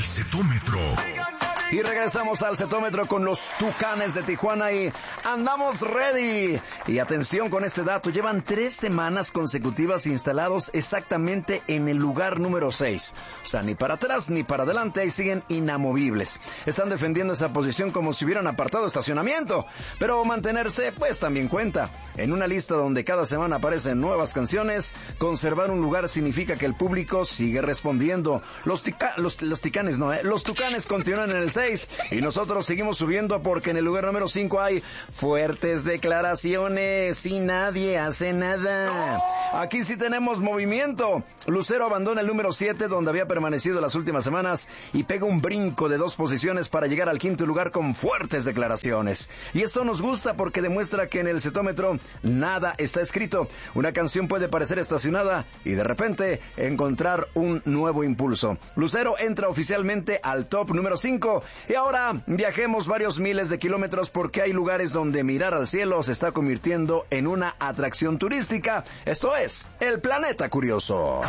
Cetómetro. Y regresamos al Cetómetro con los Tucanes de Tijuana y andamos ready. Y atención con este dato, llevan 3 semanas consecutivas instalados exactamente en el lugar número 6. O sea, ni para atrás ni para adelante, ahí siguen inamovibles. Están defendiendo esa posición como si hubieran apartado estacionamiento. Pero mantenerse, pues también cuenta. En una lista donde cada semana aparecen nuevas canciones, conservar un lugar significa que el público sigue respondiendo. Los Tucanes continúan en el 6 y nosotros seguimos subiendo porque en el lugar número 5 hay fuertes declaraciones y nadie hace nada. Aquí sí tenemos movimiento. Lucero abandona el número 7 donde había permanecido las últimas semanas y pega un brinco de 2 posiciones para llegar al 5º lugar con fuertes declaraciones. Y eso nos gusta porque demuestra que en el Cetómetro nada está escrito. Una canción puede parecer estacionada y de repente encontrar un nuevo impulso. Lucero entra oficialmente al top número 5. Y ahora viajemos varios miles de kilómetros porque hay lugares donde mirar al cielo se está convirtiendo en una atracción turística. Esto es el Planeta Curioso.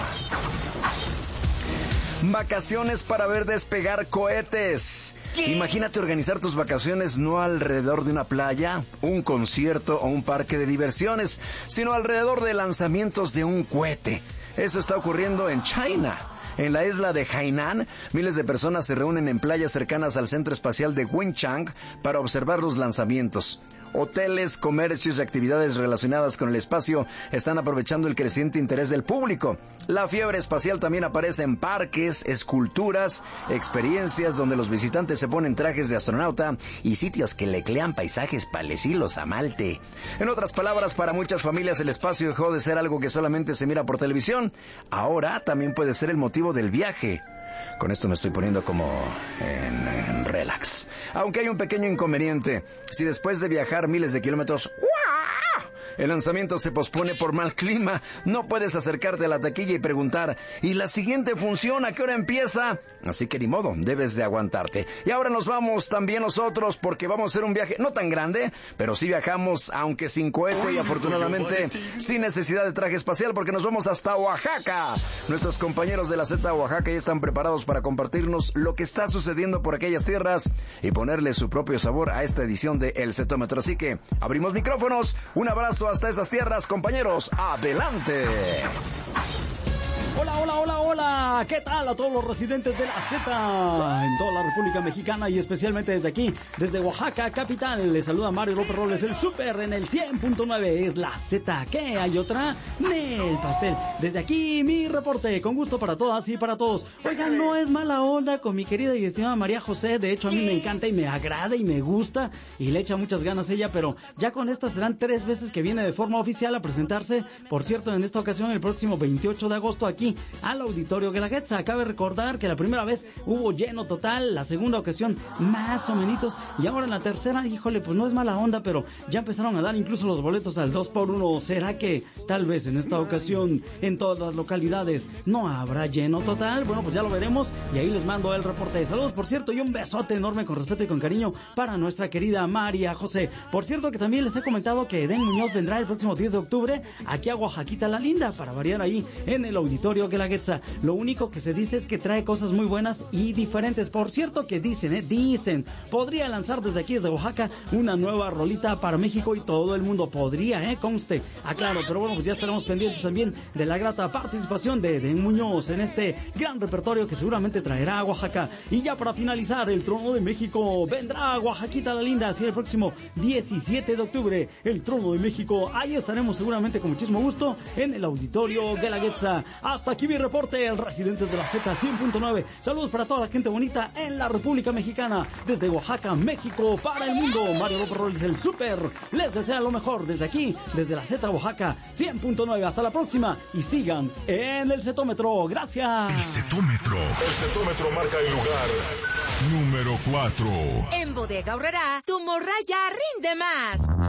Vacaciones para ver despegar cohetes. Imagínate organizar tus vacaciones no alrededor de una playa, un concierto o un parque de diversiones, sino alrededor de lanzamientos de un cohete. Eso está ocurriendo en China. En la isla de Hainan, miles de personas se reúnen en playas cercanas al centro espacial de Wenchang para observar los lanzamientos. Hoteles, comercios y actividades relacionadas con el espacio están aprovechando el creciente interés del público. La fiebre espacial también aparece en parques, esculturas, experiencias donde los visitantes se ponen trajes de astronauta y sitios que le crean paisajes palecilos a Malte. En otras palabras, para muchas familias el espacio dejó de ser algo que solamente se mira por televisión. Ahora también puede ser el motivo del viaje. Con esto me estoy poniendo como en relax. Aunque hay un pequeño inconveniente. Si después de viajar miles de kilómetros, el lanzamiento se pospone por mal clima, no puedes acercarte a la taquilla y preguntar, ¿y la siguiente función a qué hora empieza? Así que ni modo, debes de aguantarte. Y ahora nos vamos también nosotros porque vamos a hacer un viaje no tan grande, pero sí viajamos, aunque sin cohete y afortunadamente sin necesidad de traje espacial porque nos vamos hasta Oaxaca. Nuestros compañeros de la Z Oaxaca ya están preparados para compartirnos lo que está sucediendo por aquellas tierras y ponerle su propio sabor a esta edición de El Cetómetro. Así que abrimos micrófonos, un abrazo hasta esas tierras, compañeros, adelante. Hola, hola, hola, hola, ¿qué tal a todos los residentes de la Z en toda la República Mexicana y especialmente desde aquí, desde Oaxaca capital? Les saluda Mario López Robles, el Super en el 100.9, es la Z. ¿Qué hay otra? Nel Pastel. Desde aquí mi reporte, con gusto para todas y para todos. Oigan, no es mala onda con mi querida y estimada María José, de hecho a mí me encanta y me agrada y me gusta y le echa muchas ganas ella, pero ya con estas serán 3 veces que viene de forma oficial a presentarse, por cierto, en esta ocasión el próximo 28 de agosto aquí al Auditorio Guelaguetza. Cabe recordar que la primera vez hubo lleno total, la segunda ocasión más o menos, y ahora en la tercera, híjole, pues no es mala onda, pero ya empezaron a dar incluso los boletos al 2x1. ¿Será que tal vez en esta ocasión en todas las localidades no habrá lleno total? Bueno, pues ya lo veremos y ahí les mando el reporte de saludos, por cierto, y un besote enorme con respeto y con cariño para nuestra querida María José. Por cierto que también les he comentado que Eden Muñoz vendrá el próximo 10 de octubre aquí a Oaxaquita la Linda para variar ahí en el Auditorio Guelaguetza. Lo único que se dice es que trae cosas muy buenas y diferentes. Por cierto que dicen, podría lanzar desde aquí, desde Oaxaca, una nueva rolita para México y todo el mundo. Podría, conste. Aclaro, pero bueno, pues ya estaremos pendientes también de la grata participación de Eden Muñoz en este gran repertorio que seguramente traerá a Oaxaca. Y ya para finalizar, el Trono de México vendrá a Oaxaquita la Linda, así el próximo 17 de octubre. El Trono de México, ahí estaremos seguramente con muchísimo gusto en el Auditorio Guelaguetza. Hasta aquí mi reporte, el residente de la Z 100.9. Saludos para toda la gente bonita en la República Mexicana, desde Oaxaca, México, para el mundo. Mario López Robles, el Super, les desea lo mejor desde aquí, desde la Z Oaxaca 100.9. Hasta la próxima y sigan en el Cetómetro. Gracias. El Cetómetro. El Cetómetro marca el lugar número 4. En Bodega Aurrerá, tu morraya rinde más.